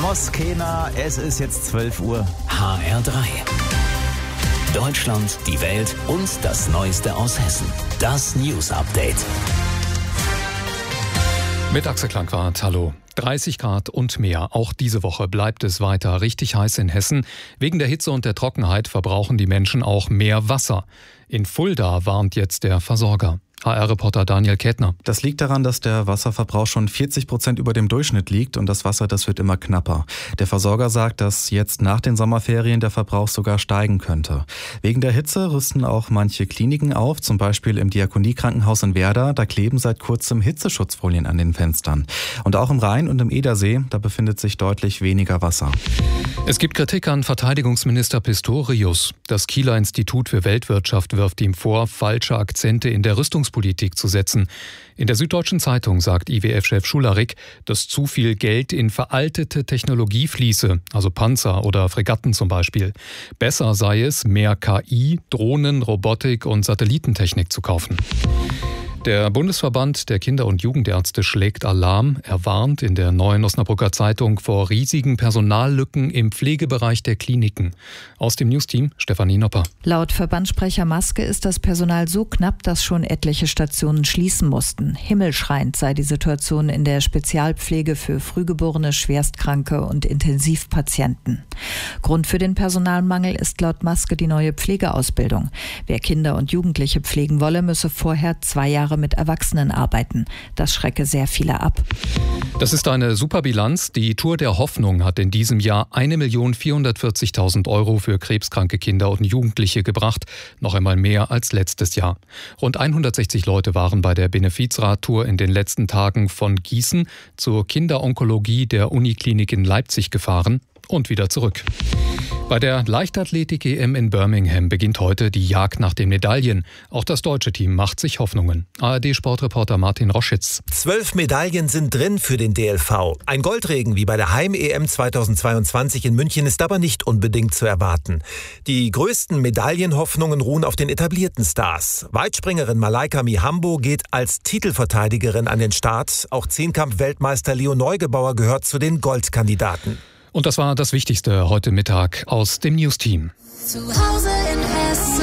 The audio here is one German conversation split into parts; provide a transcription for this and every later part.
Muss keiner, es ist jetzt 12 Uhr. HR3. Deutschland, die Welt und das Neueste aus Hessen. Das News Update. Mit Axel Klankwart, hallo. 30 Grad und mehr. Auch diese Woche bleibt es weiter richtig heiß in Hessen. Wegen der Hitze und der Trockenheit verbrauchen die Menschen auch mehr Wasser. In Fulda warnt jetzt der Versorger. HR-Reporter Daniel Kettner. Das liegt daran, dass der Wasserverbrauch schon 40% über dem Durchschnitt liegt und das Wasser, das wird immer knapper. Der Versorger sagt, dass jetzt nach den Sommerferien der Verbrauch sogar steigen könnte. Wegen der Hitze rüsten auch manche Kliniken auf, zum Beispiel im Diakoniekrankenhaus in Werder. Da kleben seit kurzem Hitzeschutzfolien an den Fenstern. Und auch im Rhein und im Edersee, da befindet sich deutlich weniger Wasser. Es gibt Kritik an Verteidigungsminister Pistorius. Das Kieler Institut für Weltwirtschaft wirft ihm vor, falsche Akzente in der Rüstungspolitik zu setzen. In der Süddeutschen Zeitung sagt IWF-Chef Schularik, dass zu viel Geld in veraltete Technologie fließe, also Panzer oder Fregatten zum Beispiel. Besser sei es, mehr KI, Drohnen, Robotik und Satellitentechnik zu kaufen. Der Bundesverband der Kinder- und Jugendärzte schlägt Alarm. Er warnt in der Neuen Osnabrücker Zeitung vor riesigen Personallücken im Pflegebereich der Kliniken. Aus dem Newsteam Stefanie Nopper. Laut Verbandssprecher Maske ist das Personal so knapp, dass schon etliche Stationen schließen mussten. Himmelschreiend sei die Situation in der Spezialpflege für Frühgeborene, Schwerstkranke und Intensivpatienten. Grund für den Personalmangel ist laut Maske die neue Pflegeausbildung. Wer Kinder und Jugendliche pflegen wolle, müsse vorher 2 Jahre mit Erwachsenen arbeiten. Das schrecke sehr viele ab. Das ist eine super Bilanz. Die Tour der Hoffnung hat in diesem Jahr 1.440.000 € für krebskranke Kinder und Jugendliche gebracht. Noch einmal mehr als letztes Jahr. Rund 160 Leute waren bei der Benefizradtour in den letzten Tagen von Gießen zur Kinderonkologie der Uniklinik in Leipzig gefahren und wieder zurück. Bei der Leichtathletik-EM in Birmingham beginnt heute die Jagd nach den Medaillen. Auch das deutsche Team macht sich Hoffnungen. ARD-Sportreporter Martin Roschitz. 12 Medaillen sind drin für den DLV. Ein Goldregen wie bei der Heim-EM 2022 in München ist aber nicht unbedingt zu erwarten. Die größten Medaillenhoffnungen ruhen auf den etablierten Stars. Weitspringerin Malaika Mihambo geht als Titelverteidigerin an den Start. Auch Zehnkampf-Weltmeister Leo Neugebauer gehört zu den Goldkandidaten. Und das war das Wichtigste heute Mittag aus dem Newsteam. Zu Hause in Hessen.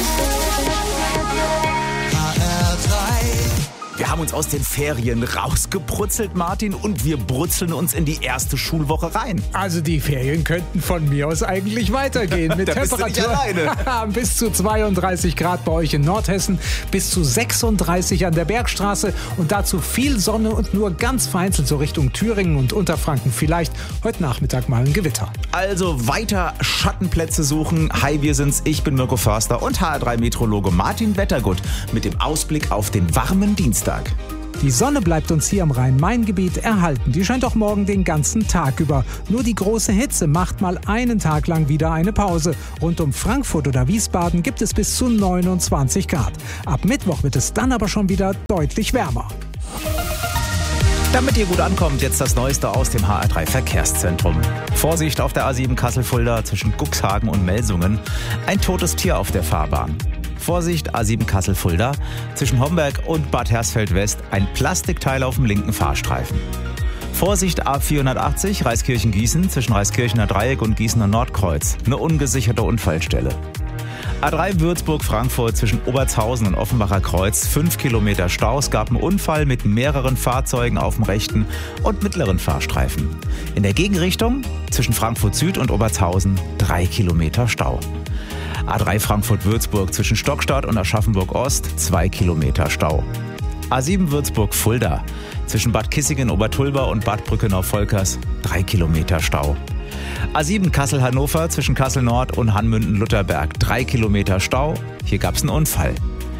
Wir haben uns aus den Ferien rausgebrutzelt, Martin, und wir brutzeln uns in die erste Schulwoche rein. Also die Ferien könnten von mir aus eigentlich weitergehen. Mit Da bist du nicht alleine. Bis zu 32 Grad bei euch in Nordhessen, bis zu 36 an der Bergstraße und dazu viel Sonne und nur ganz vereinzelt so Richtung Thüringen und Unterfranken. Vielleicht heute Nachmittag mal ein Gewitter. Also weiter Schattenplätze suchen. Hi, wir sind's. Ich bin Mirko Förster und HR3-Meteorologe Martin Wettergut mit dem Ausblick auf den warmen Dienstag. Die Sonne bleibt uns hier im Rhein-Main-Gebiet erhalten. Die scheint auch morgen den ganzen Tag über. Nur die große Hitze macht mal einen Tag lang wieder eine Pause. Rund um Frankfurt oder Wiesbaden gibt es bis zu 29 Grad. Ab Mittwoch wird es dann aber schon wieder deutlich wärmer. Damit ihr gut ankommt, jetzt das Neueste aus dem HR3 Verkehrszentrum. Vorsicht auf der A7 Kassel-Fulda zwischen Cuxhagen und Melsungen. Ein totes Tier auf der Fahrbahn. Vorsicht, A7 Kassel-Fulda, zwischen Homberg und Bad Hersfeld-West ein Plastikteil auf dem linken Fahrstreifen. Vorsicht, A480 Reiskirchen-Gießen, zwischen Reiskirchener Dreieck und Gießener Nordkreuz, eine ungesicherte Unfallstelle. A3 Würzburg-Frankfurt zwischen Obertshausen und Offenbacher Kreuz, 5 Kilometer Stau. Es gab einen Unfall mit mehreren Fahrzeugen auf dem rechten und mittleren Fahrstreifen. In der Gegenrichtung zwischen Frankfurt Süd und Obertshausen 3 Kilometer Stau. A3 Frankfurt-Würzburg zwischen Stockstadt und Aschaffenburg-Ost 2 Kilometer Stau. A7 Würzburg-Fulda zwischen Bad Kissingen-Obertulba und Bad Brückenau-Volkers 3 Kilometer Stau. A7 Kassel-Hannover zwischen Kassel-Nord und Hanmünden-Lutherberg 3 Kilometer Stau. Hier gab es einen Unfall.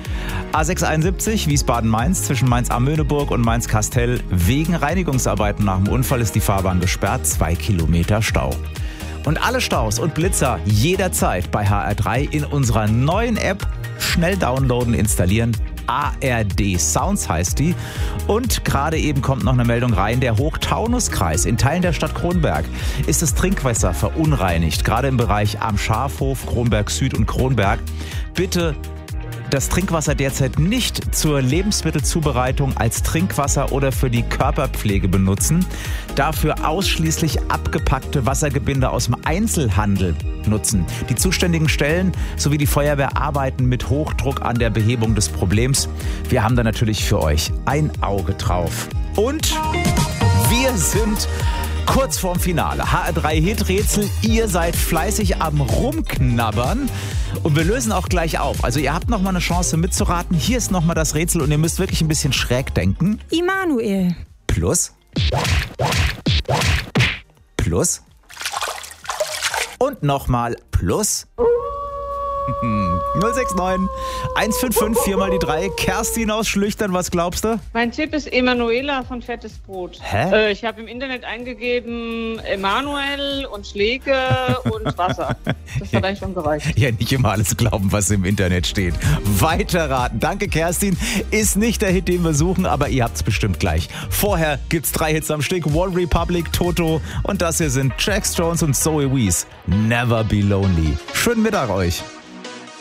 A671 Wiesbaden-Mainz zwischen Mainz-Amöneburg und Mainz-Kastel. Wegen Reinigungsarbeiten nach dem Unfall ist die Fahrbahn gesperrt, 2 Kilometer Stau. Und alle Staus und Blitzer jederzeit bei HR3 in unserer neuen App. Schnell downloaden, installieren. ARD Sounds heißt die. Und gerade eben kommt noch eine Meldung rein. Der Hochtaunuskreis in Teilen der Stadt Kronberg ist das Trinkwasser verunreinigt. Gerade im Bereich am Schafhof, Kronberg Süd und Kronberg. Bitte das Trinkwasser derzeit nicht zur Lebensmittelzubereitung, als Trinkwasser oder für die Körperpflege benutzen. Dafür ausschließlich abgepackte Wassergebinde aus dem Einzelhandel nutzen. Die zuständigen Stellen sowie die Feuerwehr arbeiten mit Hochdruck an der Behebung des Problems. Wir haben da natürlich für euch ein Auge drauf. Und wir sind kurz vorm Finale. HR3-Hit-Rätsel. Ihr seid fleißig am Rumknabbern. Und wir lösen auch gleich auf. Also ihr habt noch mal eine Chance mitzuraten. Hier ist noch mal das Rätsel und ihr müsst wirklich ein bisschen schräg denken. Immanuel. Plus. Plus. Und nochmal plus. 069 155 4 mal die 3. Kerstin aus Schlüchtern, was glaubst du? Mein Tipp ist Emanuela von Fettes Brot. Hä? Ich habe im Internet eingegeben Emanuel und Schläge und Wasser. Das hat eigentlich schon gereicht. Ja, nicht immer alles glauben, was im Internet steht. Weiterraten. Danke, Kerstin. Ist nicht der Hit, den wir suchen, aber ihr habt's bestimmt gleich. Vorher gibt's 3 Hits am Stück. One Republic, Toto und das hier sind Jax Jones und Zoe Wees. Never Be Lonely. Schönen Mittag euch.